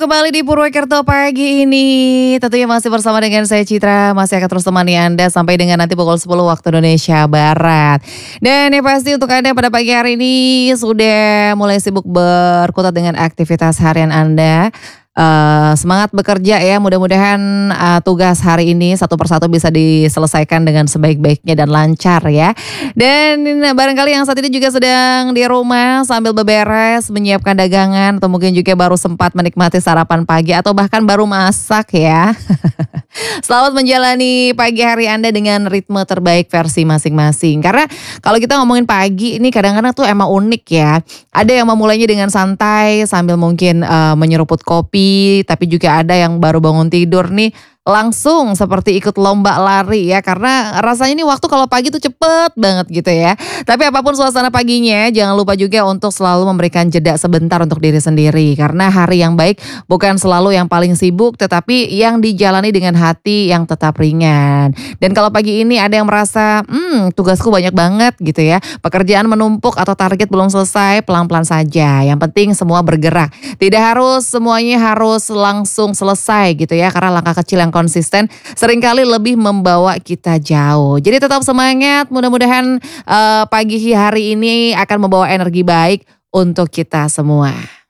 Kembali di Purwokerto pagi ini, tentunya masih bersama dengan saya Citra, masih akan terus temani Anda sampai dengan nanti pukul 10 waktu Indonesia Barat. Dan yang pasti untuk Anda pada pagi hari ini sudah mulai sibuk berkutat dengan aktivitas harian Anda. Semangat bekerja ya, mudah-mudahan tugas hari ini satu persatu bisa diselesaikan dengan sebaik-baiknya dan lancar ya. Dan barangkali yang saat ini juga sedang di rumah sambil beberes, menyiapkan dagangan atau mungkin juga baru sempat menikmati sarapan pagi atau bahkan baru masak ya. Selamat menjalani pagi hari Anda dengan ritme terbaik versi masing-masing. Karena kalau kita ngomongin pagi ini kadang-kadang tuh emang unik ya. Ada yang memulainya dengan santai sambil mungkin menyeruput kopi, tapi juga ada yang baru bangun tidur nih langsung seperti ikut lomba lari ya, karena rasanya ini waktu kalau pagi tuh cepet banget gitu ya. Tapi apapun suasana paginya, jangan lupa juga untuk selalu memberikan jeda sebentar untuk diri sendiri, karena hari yang baik bukan selalu yang paling sibuk, tetapi yang dijalani dengan hati yang tetap ringan. Dan kalau pagi ini ada yang merasa tugasku banyak banget gitu ya, pekerjaan menumpuk atau target belum selesai, pelan-pelan saja, yang penting semua bergerak. Tidak harus semuanya harus langsung selesai gitu ya, karena langkah kecil yang konsisten seringkali lebih membawa kita jauh. Jadi tetap semangat, mudah-mudahan pagi hari ini akan membawa energi baik untuk kita semua.